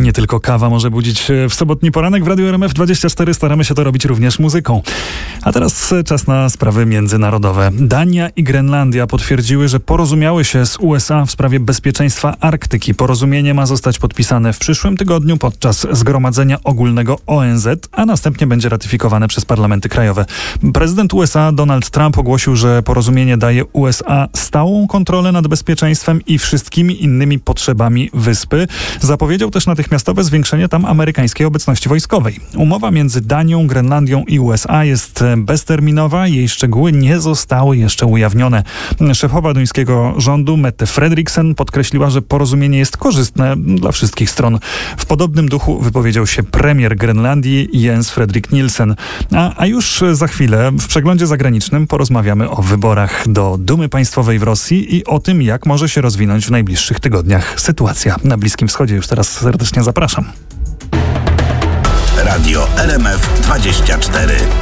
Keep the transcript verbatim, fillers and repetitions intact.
Nie tylko kawa może budzić w sobotni poranek. W Radiu R M F dwadzieścia cztery staramy się to robić również muzyką. A teraz czas na sprawy międzynarodowe. Dania i Grenlandia potwierdziły, że porozumiały się z U S A w sprawie bezpieczeństwa Arktyki. Porozumienie ma zostać podpisane w przyszłym tygodniu podczas Zgromadzenia Ogólnego O N Z, a następnie będzie ratyfikowane przez parlamenty krajowe. Prezydent U S A Donald Trump ogłosił, że porozumienie daje U S A stałą kontrolę nad bezpieczeństwem i wszystkimi innymi potrzebami wyspy. Zapowiedział też natychmiastowe zwiększenie tam amerykańskiej obecności wojskowej. Umowa między Danią, Grenlandią i U S A jest bezterminowa. Jej szczegóły nie zostały jeszcze ujawnione. Szefowa duńskiego rządu Mette Frederiksen podkreśliła, że porozumienie jest korzystne dla wszystkich stron. W podobnym duchu wypowiedział się premier Grenlandii Jens Fredrik Nielsen. A, a już za chwilę w przeglądzie zagranicznym porozmawiamy o wyborach do Dumy Państwowej w Rosji i o tym, jak może się rozwinąć w najbliższych tygodniach sytuacja na Bliskim Wschodzie. Już teraz serdecznie zapraszam. Radio R M F dwadzieścia cztery.